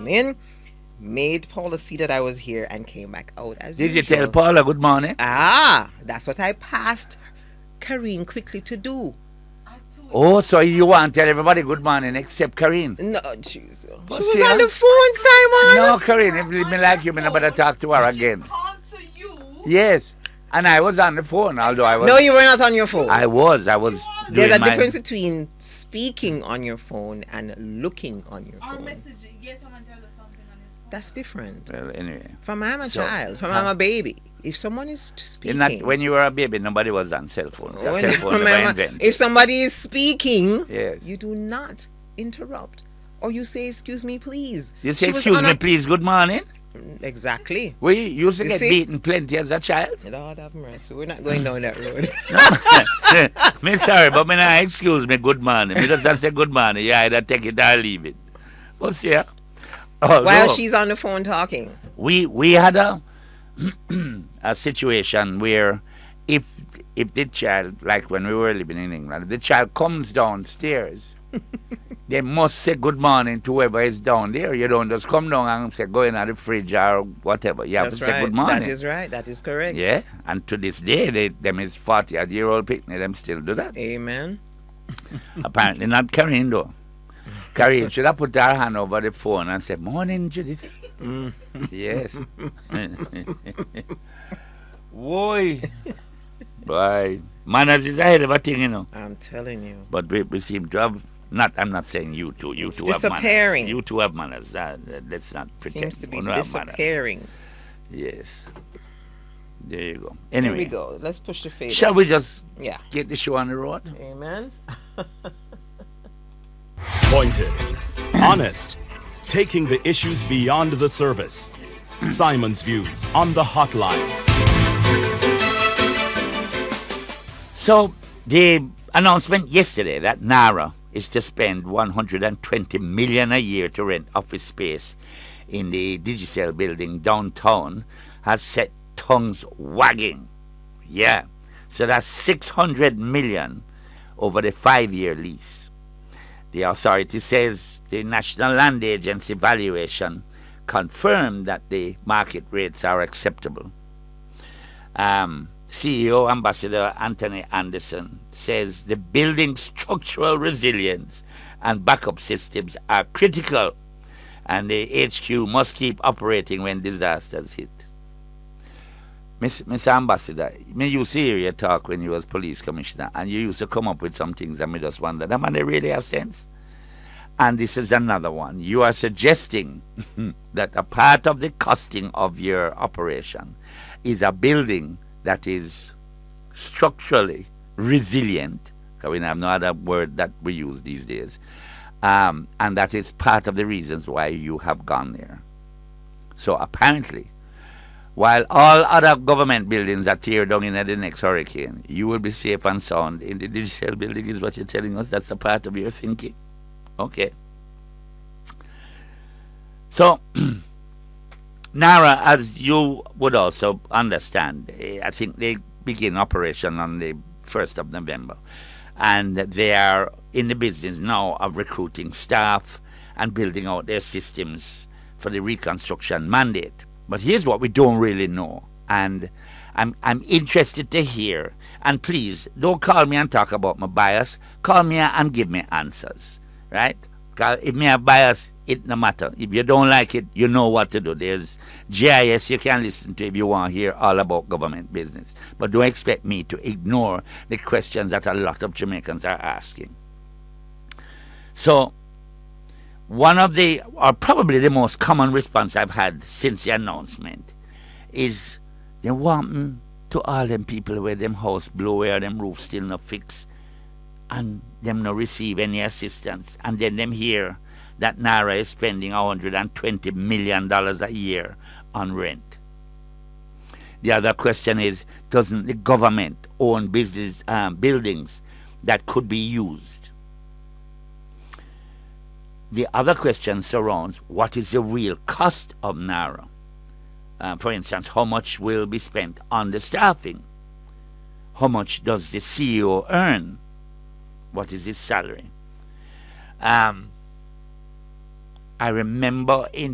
came in, made Paula see that I was here, and came back out as Did usual. you tell Paula good morning? That's what I passed Karine quickly to do. Oh, so you want to tell everybody good morning except Karine? No, jeez. She But was see, on the phone, Simon. No, Karine, if me like you, me never talk to her again. Called to you. Yes, and I was on the phone, although I was. No, you were not on your phone. I was. There's a doing difference between speaking on your phone and looking on your Or phone. messaging. Yes, someone tell us something on his phone. That's different. Well, anyway. From I'm a So, child, from I'm a baby. If someone is speaking, When you were a baby, nobody was on cell phone. The when- cell phone never remember, invented. if somebody is speaking, Yes. you do not interrupt, or you say, "Excuse me, please." You say, She was excuse on me, a- please, good morning. Exactly. We used to You get see? beaten plenty as a child. Lord have mercy. We're not going down that road. Me sorry, but me not excuse me, good morning. Me just say good morning. You either take it or leave it. But see, While she's on the phone talking. we had a a situation where if the child, like when we were living in England, if the child comes downstairs, they must say good morning to whoever is down there. You don't just come down and say go in at the fridge or whatever. You have That's to right. say good morning. That is right. That is correct. Yeah, and to this day, them is 40-year-old picnic, them still do that. Amen. Apparently not Karine though. Karine should have put her hand over the phone and said, morning, Judith. Yes. Boy. Boy. Manners is a hell of a thing, you know. I'm telling you. But we seem to have, I'm not saying you two. You It's two have manners. disappearing. You two have manners. Let's not pretend. Seems to be You don't have manners. disappearing. Yes. There you go. Here Anyway. we go. Let's push the fade. Shall we just Yeah. get the show on the road? Amen. Pointed, honest, taking the issues beyond the service. Simon's Views on the Hotline. So, the announcement yesterday that NARA is to spend $120 million a year to rent office space in the Digicel building downtown has set tongues wagging. Yeah. So that's $600 million over the 5-year lease. The authority says the National Land Agency valuation confirmed that the market rates are acceptable. CEO Ambassador Anthony Anderson says the building's structural resilience and backup systems are critical, and the HQ must keep operating when disasters hit. Mr. Ambassador, me used to hear you talk when you was police commissioner, and you used to come up with some things that me just wonder, man, they really have sense? And this is another one. You are suggesting that a part of the costing of your operation is a building that is structurally resilient, because we have no other word that we use these days, and that is part of the reasons why you have gone there. So apparently, while all other government buildings are teared down in the next hurricane, you will be safe and sound in the Digicel building, is what you're telling us. That's a part of your thinking. Okay. So, NARA, as you would also understand, I think they begin operation on the 1st of November. And they are in the business now of recruiting staff and building out their systems for the reconstruction mandate. But here's what we don't really know. And I'm interested to hear. And please, don't call me and talk about my bias. Call me and give me answers. Right? Because if me have bias, it no matter. If you don't like it, you know what to do. There's GIS you can listen to if you want to hear all about government business. But don't expect me to ignore the questions that a lot of Jamaicans are asking. So, one of the, or probably the most common response I've had since the announcement is they want to all them people where them house blow, where them roof still not fixed, and them no receive any assistance, and then them hear that NARA is spending $120 million a year on rent. The other question is, doesn't the government own business buildings that could be used? The other question surrounds what is the real cost of NARA? For instance, how much will be spent on the staffing? How much does the CEO earn? What is his salary? I remember in